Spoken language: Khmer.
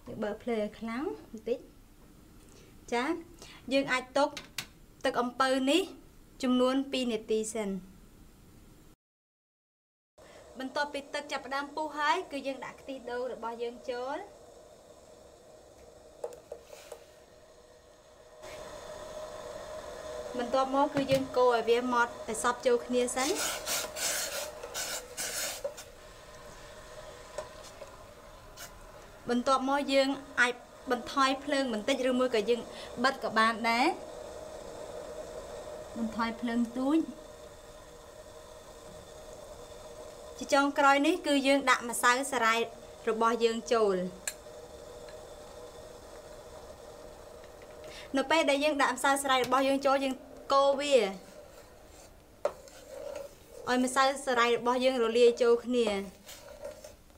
bờ pleiខ្លាំងបន្តិចចាយើងអាចទុកទឹកអំពៅនេះចំនួន2នាទីសិនបន្ទាប់ពីទឹកចាប់ផ្ដើមពុះហើយគឺយើងដាក់ខ្ទិះដូងរបស់យើងចូលបន្ទាប់មកគឺយើងកូរឲ្យវាម៉ត់ឲ្យសព្វចូលគ្នាសិនបន្ទាប់មកយើងអាចបន្ថយភ្លើងបន្តិចឬមួយក៏យើងបិទក៏បានដែរបន្ថយភ្លើងទូចជាចុងក្រោយនេះគឺយើងដាក់ម្សៅសារាយរបស់យើងចូលនៅពេលដែលយើងដាក់ម្សៅសារាយរបស់យើងចូលយើងកូរវាឲ្យម្សៅសារាយរបស់យើងរលាយចូលគ្នា